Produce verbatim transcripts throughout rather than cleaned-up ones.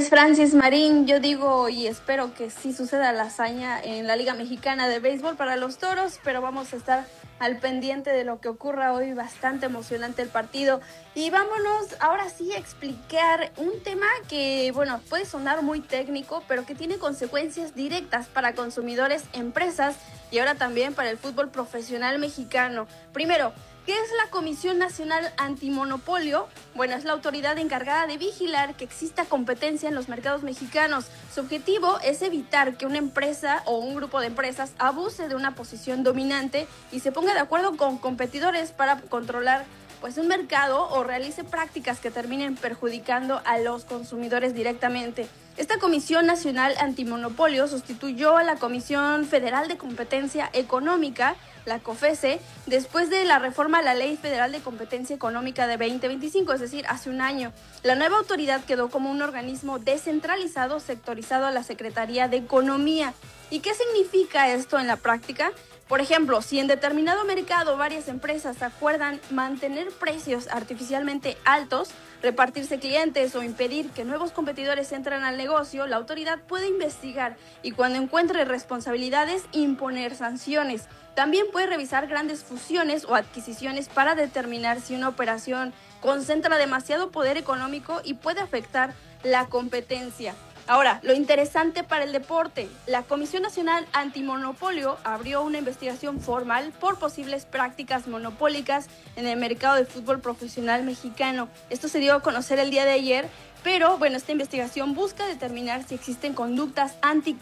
es Francis Marín. Yo digo y espero que sí suceda la hazaña en la Liga Mexicana de Béisbol para los Toros, pero vamos a estar al pendiente de lo que ocurra hoy. Bastante emocionante el partido. Y vámonos ahora sí a explicar un tema que, bueno, puede sonar muy técnico, pero que tiene consecuencias directas para consumidores, empresas y ahora también para el fútbol profesional mexicano. Primero, ¿qué es la Comisión Nacional Antimonopolio? Bueno, es la autoridad encargada de vigilar que exista competencia en los mercados mexicanos. Su objetivo es evitar que una empresa o un grupo de empresas abuse de una posición dominante y se ponga de acuerdo con competidores para controlar pues un mercado o realice prácticas que terminen perjudicando a los consumidores directamente. Esta Comisión Nacional Antimonopolio sustituyó a la Comisión Federal de Competencia Económica, la COFESE, después de la reforma a la Ley Federal de Competencia Económica de veinte veinticinco, es decir, hace un año. La nueva autoridad quedó como un organismo descentralizado, sectorizado a la Secretaría de Economía. ¿Y qué significa esto en la práctica? Por ejemplo, si en determinado mercado varias empresas acuerdan mantener precios artificialmente altos, repartirse clientes o impedir que nuevos competidores entren al negocio, la autoridad puede investigar y cuando encuentre responsabilidades, imponer sanciones. También puede revisar grandes fusiones o adquisiciones para determinar si una operación concentra demasiado poder económico y puede afectar la competencia. Ahora, lo interesante para el deporte, la Comisión Nacional Antimonopolio abrió una investigación formal por posibles prácticas monopólicas en el mercado de fútbol profesional mexicano. Esto se dio a conocer el día de ayer, pero bueno, esta investigación busca determinar si existen conductas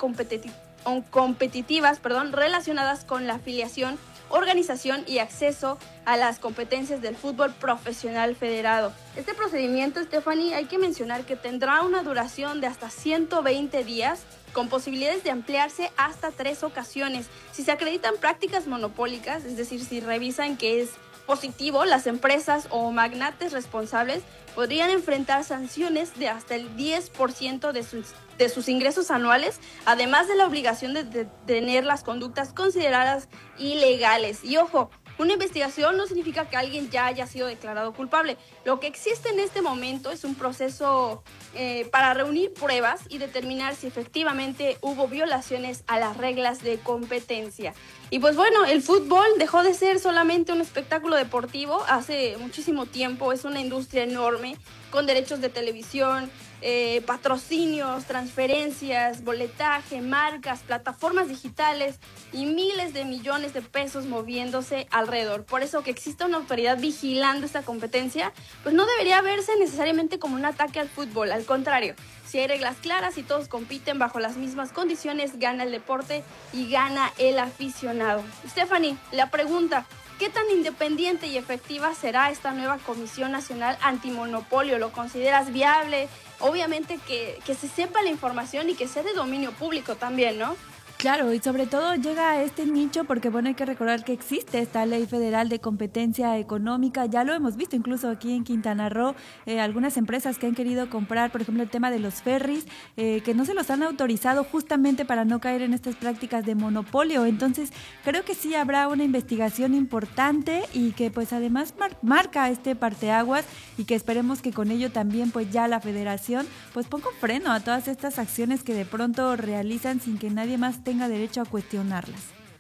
anticompetitivas, perdón, relacionadas con la afiliación, organización y acceso a las competencias del fútbol profesional federado. Este procedimiento, Stephanie, hay que mencionar que tendrá una duración de hasta ciento veinte días, con posibilidades de ampliarse hasta tres ocasiones. Si se acreditan prácticas monopólicas, es decir, si revisan que es positivo, las empresas o magnates responsables podrían enfrentar sanciones de hasta el diez por ciento de sus, de sus ingresos anuales, además de la obligación de detener las conductas consideradas ilegales. Y ojo, una investigación no significa que alguien ya haya sido declarado culpable. Lo que existe en este momento es un proceso eh, para reunir pruebas y determinar si efectivamente hubo violaciones a las reglas de competencia. Y pues bueno, el fútbol dejó de ser solamente un espectáculo deportivo hace muchísimo tiempo. Es una industria enorme con derechos de televisión, eh, patrocinios, transferencias, boletaje, marcas, plataformas digitales y miles de millones de pesos moviéndose alrededor. Por eso que exista una autoridad vigilando esta competencia, pues no debería verse necesariamente como un ataque al fútbol. Al contrario, si hay reglas claras y todos compiten bajo las mismas condiciones, gana el deporte y gana el aficionado. Stephanie, la pregunta: ¿qué tan independiente y efectiva será esta nueva Comisión Nacional Antimonopolio? ¿Lo consideras viable? Obviamente que, que se sepa la información y que sea de dominio público también, ¿no? Claro, y sobre todo llega a este nicho porque, bueno, hay que recordar que existe esta Ley Federal de Competencia Económica. Ya lo hemos visto incluso aquí en Quintana Roo, eh, algunas empresas que han querido comprar, por ejemplo, el tema de los ferries, eh, que no se los han autorizado justamente para no caer en estas prácticas de monopolio. Entonces, creo que sí habrá una investigación importante y que pues además mar- marca este parteaguas y que esperemos que con ello también pues ya la federación pues ponga un freno a todas estas acciones que de pronto realizan sin que nadie más tenga derecho a cuestionarlas.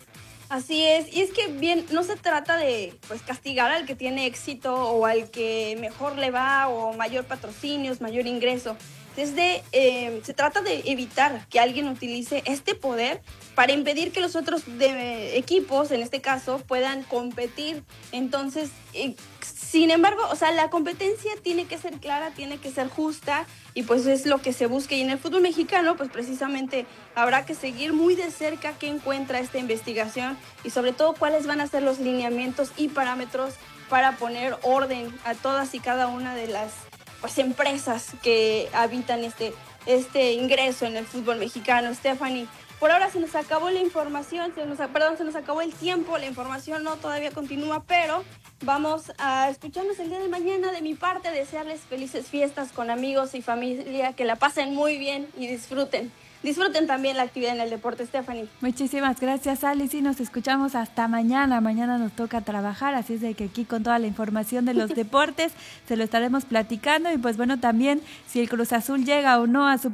Así es, y es que bien, no se trata de pues castigar al que tiene éxito o al que mejor le va o mayor patrocinios, mayor ingreso. Desde, eh, se trata de evitar que alguien utilice este poder para impedir que los otros de, equipos, en este caso, puedan competir. Entonces, eh, sin embargo, o sea, la competencia tiene que ser clara, tiene que ser justa y pues es lo que se busca. Y en el fútbol mexicano, pues precisamente habrá que seguir muy de cerca qué encuentra esta investigación y sobre todo cuáles van a ser los lineamientos y parámetros para poner orden a todas y cada una de las pues empresas que habitan este, este ingreso en el fútbol mexicano. Stephanie, por ahora se nos acabó la información, se nos, perdón, se nos acabó el tiempo, la información no todavía continúa, pero vamos a escucharnos el día de mañana. De mi parte, desearles felices fiestas con amigos y familia, que la pasen muy bien y disfruten. Disfruten también la actividad en el deporte, Stephanie. Muchísimas gracias, Alice, y nos escuchamos hasta mañana. Mañana nos toca trabajar, así es de que aquí con toda la información de los deportes se lo estaremos platicando y pues bueno, también si el Cruz Azul llega o no a su